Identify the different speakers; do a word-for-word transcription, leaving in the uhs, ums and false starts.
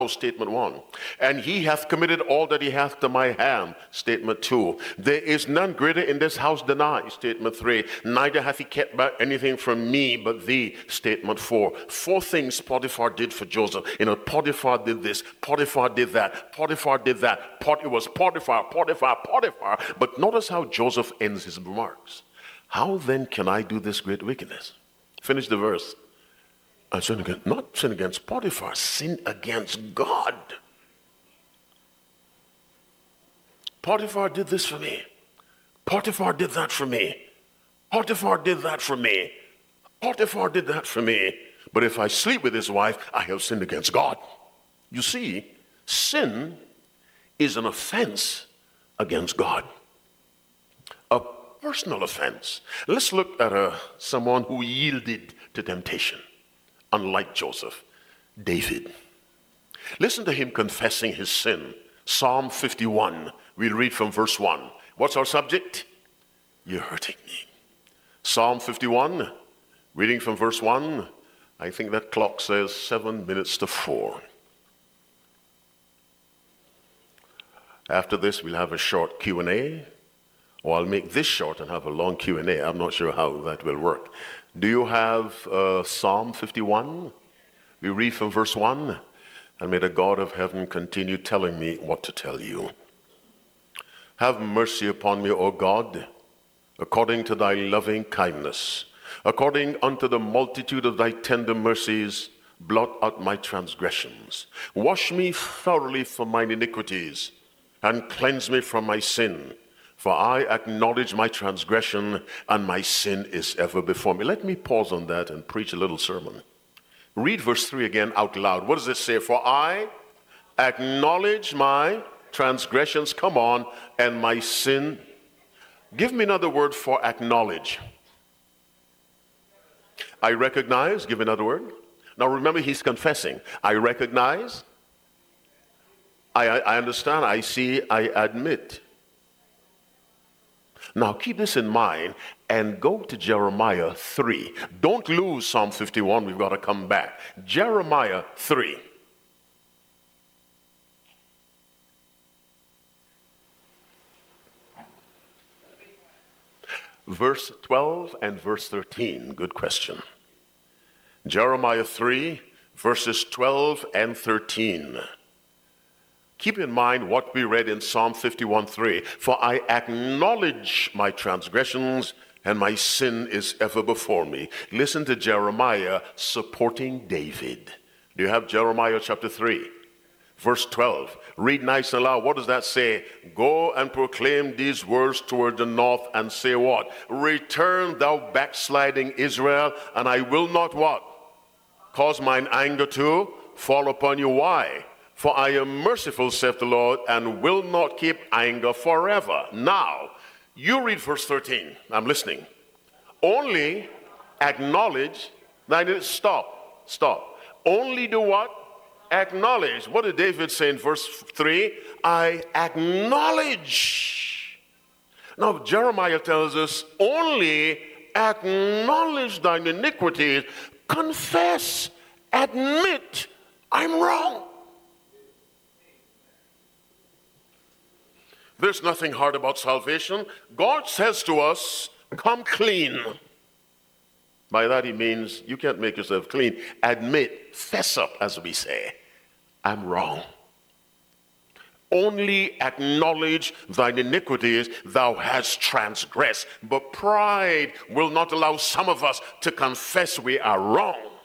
Speaker 1: also statement one. And he hath committed all that he hath to my hand, statement two. There is none greater in this house than I, statement three. Neither hath he kept back anything from me but thee, statement four. Four things Potiphar did for Joseph. You know, Potiphar did this, Potiphar did that, Potiphar did that. Pot- it was Potiphar, Potiphar, Potiphar. But notice how Joseph ends his remarks. How then can I do this great wickedness? Finish the verse. I sin against, not sin against Potiphar, sin against God. Potiphar did this for me. Potiphar did that for me. Potiphar did that for me. Potiphar did that for me. But if I sleep with his wife, I have sinned against God. You see, sin is an offense against God. A personal offense. Let's look at a, someone who yielded to temptation. Unlike Joseph, David. Listen to him confessing his sin. Psalm fifty-one. We'll read from verse one. What's our subject? You're hurting me. Psalm fifty-one, reading from verse one. I think that clock says seven minutes to four. After this, we'll have a short Q and A. Or I'll make this short and have a long Q and A. I'm not sure how that will work. Do you have uh, Psalm fifty-one? We read from verse one. And may the God of heaven continue telling me what to tell you. Have mercy upon me, O God, according to thy loving kindness. According unto the multitude of thy tender mercies, blot out my transgressions. Wash me thoroughly from mine iniquities, and cleanse me from my sin. For I acknowledge my transgression, and my sin is ever before me. Let me pause on that and preach a little sermon. Read verse three again out loud. What does it say? For I acknowledge my transgressions, come on, and my sin. Give me another word for acknowledge. I recognize, give another word. Now remember, he's confessing. I recognize, I, I understand, I see, I admit. Now keep this in mind and go to Jeremiah three. Don't lose Psalm fifty-one, we've got to come back. Jeremiah three. Verse twelve and verse thirteen. Good question. Jeremiah three, verses twelve and thirteen. Keep in mind what we read in Psalm fifty-one three. For I acknowledge my transgressions, and my sin is ever before me. Listen to Jeremiah supporting David. Do you have Jeremiah chapter three? Verse twelve. Read nice and loud. What does that say? Go and proclaim these words toward the north and say what? Return, thou backsliding Israel, and I will not what? Cause mine anger to fall upon you. Why? For I am merciful, saith the Lord, and will not keep anger forever. Now, you read verse thirteen. I'm listening. Only acknowledge. Now, stop. Stop. Only do what? Acknowledge. What did David say in verse three? I acknowledge. Now, Jeremiah tells us, only acknowledge thine iniquities. Confess. Admit, I'm wrong. There's nothing hard about salvation. God says to us, come clean. By that he means you can't make yourself clean. Admit, fess up, as we say. I'm wrong. Only acknowledge thine iniquities thou hast transgressed. But pride will not allow some of us to confess we are wrong.